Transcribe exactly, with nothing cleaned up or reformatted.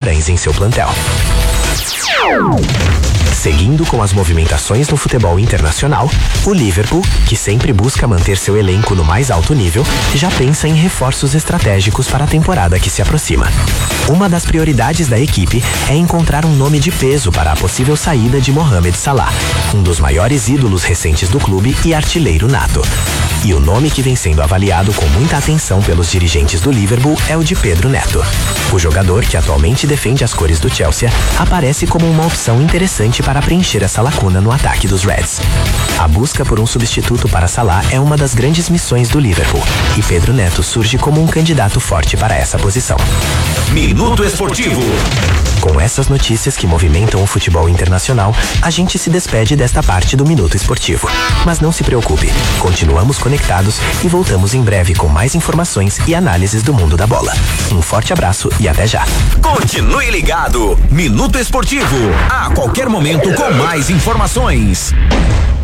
Guimarães em seu plantel. Seguindo com as movimentações no futebol internacional, o Liverpool, que sempre busca manter seu elenco no mais alto nível, já pensa em reforços estratégicos para a temporada que se aproxima. Uma das prioridades da equipe é encontrar um nome de peso para a possível saída de Mohamed Salah, um dos maiores ídolos recentes do clube e artilheiro nato. E o nome que vem sendo avaliado com muita atenção pelos dirigentes do Liverpool é o de Pedro Neto. O jogador, que atualmente defende as cores do Chelsea, aparece como uma opção interessante para preencher essa lacuna no ataque dos Reds. A busca por um substituto para Salah é uma das grandes missões do Liverpool, e Pedro Neto surge como um candidato forte para essa posição. Minuto Esportivo. Com essas notícias que movimentam o futebol internacional, a gente se despede desta parte do Minuto Esportivo. Mas não se preocupe, continuamos conectados e voltamos em breve com mais informações e análises do mundo da bola. Um forte abraço e até já. Continue ligado. Minuto Esportivo. A qualquer momento com mais informações.